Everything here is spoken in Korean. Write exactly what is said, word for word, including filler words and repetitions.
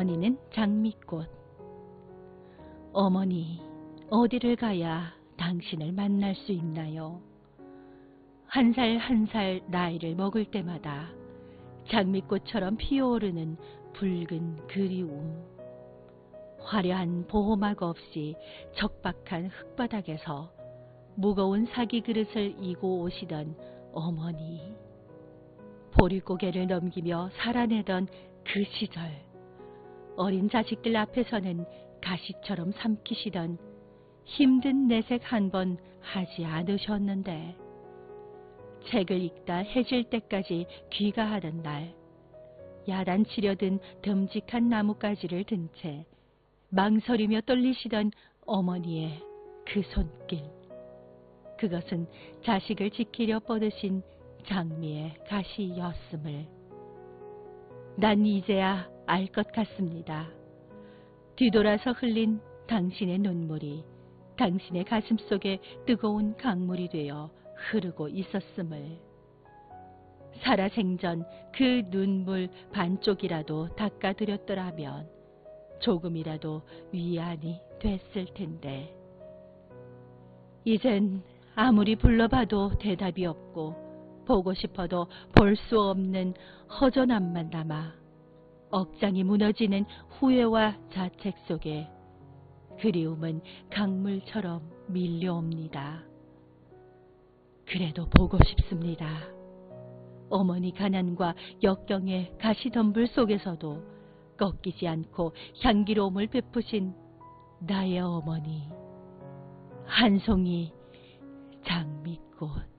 어머니는 장미꽃. 어머니, 어디를 가야 당신을 만날 수 있나요? 한 살 한 살 나이를 먹을 때마다 장미꽃처럼 피어오르는 붉은 그리움. 화려한 보호막 없이 적박한 흙바닥에서 무거운 사기 그릇을 이고 오시던 어머니. 보릿고개를 넘기며 살아내던 그 시절, 어린 자식들 앞에서는 가시처럼 삼키시던 힘든 내색 한 번 하지 않으셨는데, 책을 읽다 해질 때까지 귀가하던 날, 야단치려든 듬직한 나뭇가지를 든 채 망설이며 떨리시던 어머니의 그 손길. 그것은 자식을 지키려 뻗으신 장미의 가시였음을 난 이제야 알 것 같습니다. 뒤돌아서 흘린 당신의 눈물이 당신의 가슴 속에 뜨거운 강물이 되어 흐르고 있었음을. 살아생전 그 눈물 반쪽이라도 닦아드렸더라면 조금이라도 위안이 됐을 텐데, 이젠 아무리 불러봐도 대답이 없고 보고 싶어도 볼 수 없는 허전함만 남아 억장이 무너지는 후회와 자책 속에 그리움은 강물처럼 밀려옵니다. 그래도 보고 싶습니다. 어머니 가난과 역경의 가시덤불 속에서도 꺾이지 않고 향기로움을 베푸신 나의 어머니, 한 송이 장미꽃.